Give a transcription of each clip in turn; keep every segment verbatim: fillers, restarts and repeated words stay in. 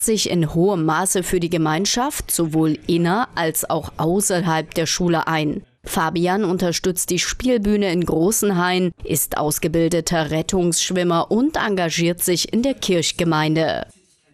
sich in hohem Maße für die Gemeinschaft sowohl inner- als auch außerhalb der Schule ein. Fabian unterstützt die Spielbühne in Großenhain, ist ausgebildeter Rettungsschwimmer und engagiert sich in der Kirchgemeinde.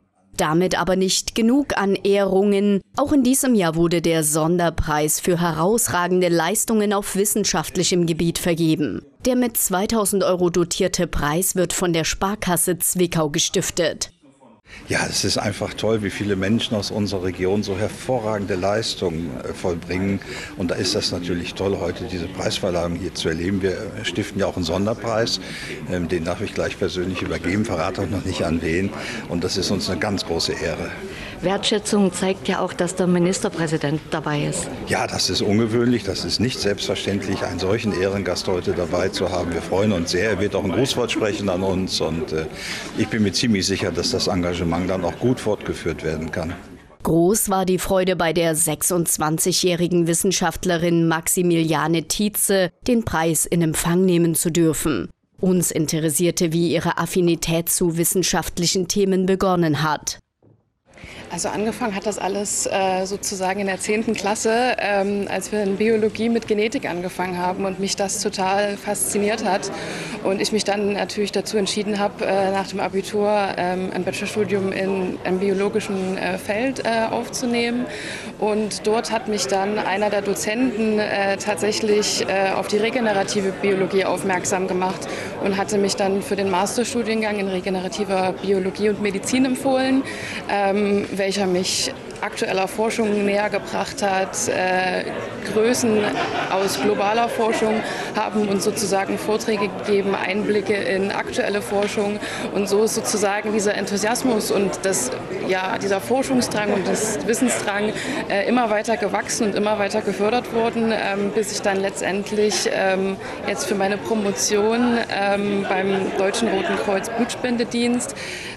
Damit aber nicht genug an Ehrungen. Auch in diesem Jahr wurde der Sonderpreis für herausragende Leistungen auf wissenschaftlichem Gebiet vergeben. Der mit zweitausend Euro dotierte Preis wird von der Sparkasse Zwickau gestiftet. Ja, es ist einfach toll, wie viele Menschen aus unserer Region so hervorragende Leistungen vollbringen. Und da ist das natürlich toll, heute diese Preisverleihung hier zu erleben. Wir stiften ja auch einen Sonderpreis, den darf ich gleich persönlich übergeben, verrate auch noch nicht an wen. Und das ist uns eine ganz große Ehre. Wertschätzung zeigt ja auch, dass der Ministerpräsident dabei ist. Ja, das ist ungewöhnlich, das ist nicht selbstverständlich, einen solchen Ehrengast heute dabei zu haben. Wir freuen uns sehr, er wird auch ein Grußwort sprechen an uns und äh, ich bin mir ziemlich sicher, dass das Engagement dann auch gut fortgeführt werden kann. Groß war die Freude bei der sechsundzwanzigjährigen Wissenschaftlerin Maximiliane Tietze, den Preis in Empfang nehmen zu dürfen. Uns interessierte, wie ihre Affinität zu wissenschaftlichen Themen begonnen hat. Also angefangen hat das alles äh, sozusagen in der zehnten Klasse, ähm, als wir in Biologie mit Genetik angefangen haben und mich das total fasziniert hat. Und ich mich dann natürlich dazu entschieden habe, äh, nach dem Abitur ähm, ein Bachelorstudium in einem biologischen äh, Feld äh, aufzunehmen. Und dort hat mich dann einer der Dozenten äh, tatsächlich äh, auf die regenerative Biologie aufmerksam gemacht und hatte mich dann für den Masterstudiengang in regenerativer Biologie und Medizin empfohlen, ähm, welcher mich aktueller Forschung näher gebracht hat. Äh, Größen aus globaler Forschung haben uns sozusagen Vorträge gegeben, Einblicke in aktuelle Forschung. Und so ist sozusagen dieser Enthusiasmus und das, ja, dieser Forschungsdrang und das Wissensdrang äh, immer weiter gewachsen und immer weiter gefördert worden, ähm, bis ich dann letztendlich ähm, jetzt für meine Promotion ähm, beim Deutschen Roten Kreuz Blutspendedienst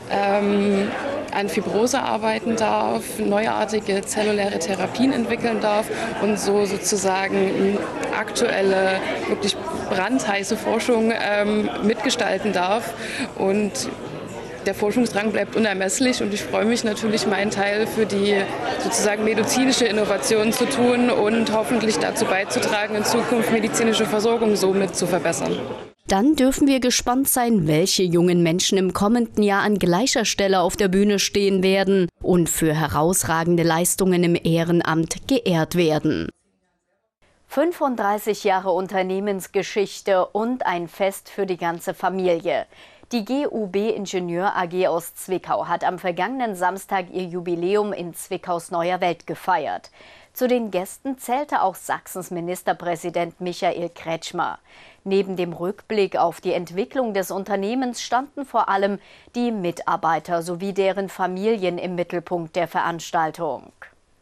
ähm, an Fibrose arbeiten darf, neuartige zelluläre Therapien entwickeln darf und so sozusagen aktuelle, wirklich brandheiße Forschung ähm, mitgestalten darf. Und der Forschungsdrang bleibt unermesslich und ich freue mich natürlich, meinen Teil für die sozusagen medizinische Innovation zu tun und hoffentlich dazu beizutragen, in Zukunft medizinische Versorgung somit zu verbessern. Dann dürfen wir gespannt sein, welche jungen Menschen im kommenden Jahr an gleicher Stelle auf der Bühne stehen werden und für herausragende Leistungen im Ehrenamt geehrt werden. fünfunddreißig Jahre Unternehmensgeschichte und ein Fest für die ganze Familie. Die G U B Ingenieur A G aus Zwickau hat am vergangenen Samstag ihr Jubiläum in Zwickaus Neuer Welt gefeiert. Zu den Gästen zählte auch Sachsens Ministerpräsident Michael Kretschmer. Neben dem Rückblick auf die Entwicklung des Unternehmens standen vor allem die Mitarbeiter sowie deren Familien im Mittelpunkt der Veranstaltung.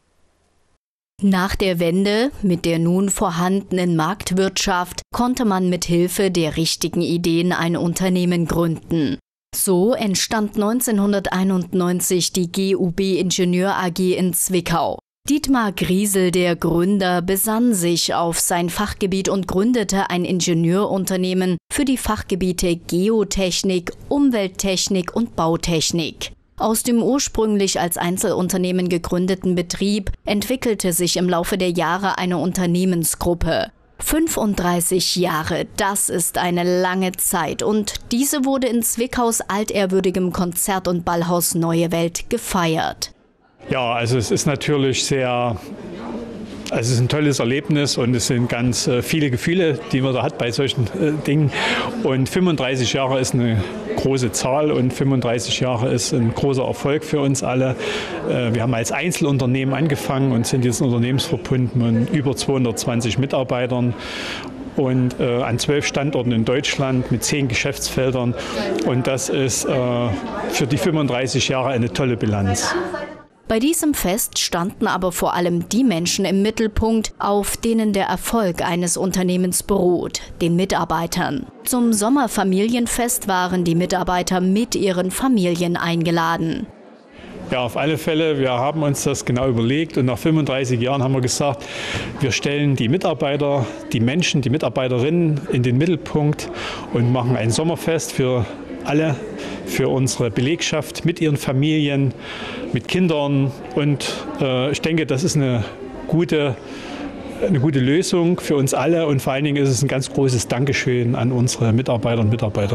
Nach der Wende mit der nun vorhandenen Marktwirtschaft konnte man mit Hilfe der richtigen Ideen ein Unternehmen gründen. So entstand neunzehnhunderteinundneunzig die G U B Ingenieur A G in Zwickau. Dietmar Griesel, der Gründer, besann sich auf sein Fachgebiet und gründete ein Ingenieurunternehmen für die Fachgebiete Geotechnik, Umwelttechnik und Bautechnik. Aus dem ursprünglich als Einzelunternehmen gegründeten Betrieb entwickelte sich im Laufe der Jahre eine Unternehmensgruppe. fünfunddreißig Jahre, das ist eine lange Zeit und diese wurde in Zwickaus altehrwürdigem Konzert- und Ballhaus Neue Welt gefeiert. Ja, also es ist natürlich sehr, also es ist ein tolles Erlebnis und es sind ganz äh, viele Gefühle, die man da hat bei solchen äh, Dingen. Und fünfunddreißig Jahre ist eine große Zahl und fünfunddreißig Jahre ist ein großer Erfolg für uns alle. Äh, wir haben als Einzelunternehmen angefangen und sind jetzt unternehmensverbund mit über zweihundertzwanzig Mitarbeitern. Und äh, an zwölf Standorten in Deutschland mit zehn Geschäftsfeldern. Und das ist äh, für die fünfunddreißig Jahre eine tolle Bilanz. Bei diesem Fest standen aber vor allem die Menschen im Mittelpunkt, auf denen der Erfolg eines Unternehmens beruht, den Mitarbeitern. Zum Sommerfamilienfest waren die Mitarbeiter mit ihren Familien eingeladen. Ja, auf alle Fälle, wir haben uns das genau überlegt und nach fünfunddreißig Jahren haben wir gesagt, wir stellen die Mitarbeiter, die Menschen, die Mitarbeiterinnen in den Mittelpunkt und machen ein Sommerfest für alle, für unsere Belegschaft mit ihren Familien, mit Kindern. Und äh, ich denke, das ist eine gute, eine gute Lösung für uns alle. Und vor allen Dingen ist es ein ganz großes Dankeschön an unsere Mitarbeiter und Mitarbeiter.